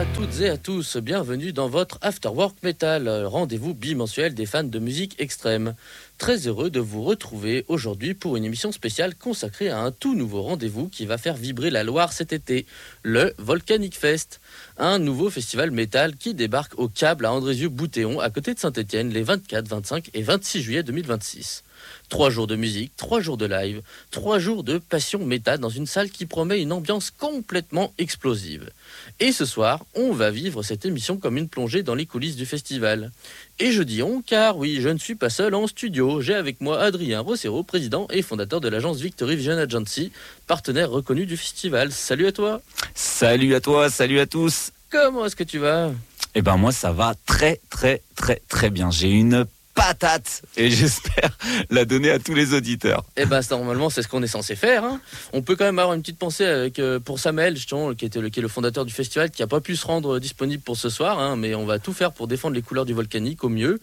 toutes et à tous, bienvenue dans votre After Work Metal, rendez-vous bimensuel des fans de musique extrême. Très heureux de vous retrouver aujourd'hui pour une émission spéciale consacrée à un tout nouveau rendez-vous qui va faire vibrer la Loire cet été, le Volcanic Fest, un nouveau festival métal qui débarque au Câble à Andrézieux-Bouthéon à côté de Saint-Étienne les 24, 25 et 26 juillet 2026. 3 jours de musique, 3 jours de live, 3 jours de passion métal dans une salle qui promet une ambiance complètement explosive. Et ce soir, on va vivre cette émission comme une plongée dans les coulisses du festival. Et je dis on, car oui, je ne suis pas seul en studio. J'ai avec moi Adrien Rossero, président et fondateur de l'agence Victory Vision Agency, partenaire reconnu du festival. Salut à toi. Salut à toi, salut à tous. Comment est-ce que tu vas ? Eh ben moi ça va très bien. J'ai une patate et j'espère la donner à tous les auditeurs. Eh ben normalement c'est ce qu'on est censé faire, hein. On peut quand même avoir une petite pensée avec, pour Samuel justement, qui est le fondateur du festival, qui n'a pas pu se rendre disponible pour ce soir, hein, mais on va tout faire pour défendre les couleurs du Volcanic au mieux.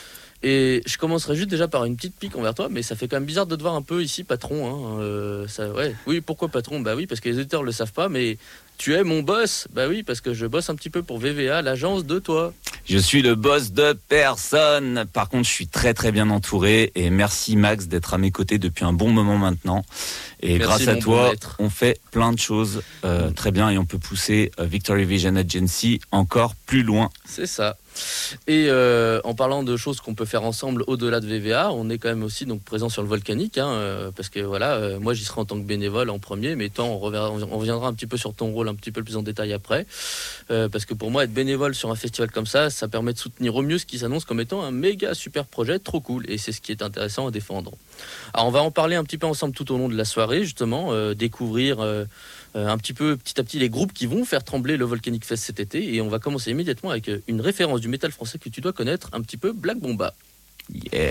Et je commencerai juste déjà par une petite pique envers toi, mais ça fait quand même bizarre de te voir un peu ici patron, hein. Ouais. Oui, pourquoi patron ? Bah oui, parce que les auditeurs le savent pas, mais tu es mon boss. Bah oui, parce que je bosse un petit peu pour VVA, l'agence de toi. Je suis le boss de personne. Par contre, je suis très bien entouré et merci Max d'être à mes côtés depuis un bon moment maintenant. Et merci, grâce à toi, on fait plein de choses très bien et on peut pousser Victory Vision Agency encore plus loin. C'est ça. Et en parlant de choses qu'on peut faire ensemble au-delà de VVA, on est quand même aussi donc présent sur le Volcanic, hein, parce que voilà, moi j'y serai en tant que bénévole en premier, mais toi on reviendra un petit peu sur ton rôle un petit peu plus en détail après, parce que pour moi être bénévole sur un festival comme ça permet de soutenir au mieux ce qui s'annonce comme étant un méga super projet trop cool, et c'est ce qui est intéressant à défendre. Alors on va en parler un petit peu ensemble tout au long de la soirée, justement, découvrir un petit à petit les groupes qui vont faire trembler le Volcanic Fest cet été, et on va commencer immédiatement avec une référence du métal français que tu dois connaître un petit peu, Black Bomba. Yeah.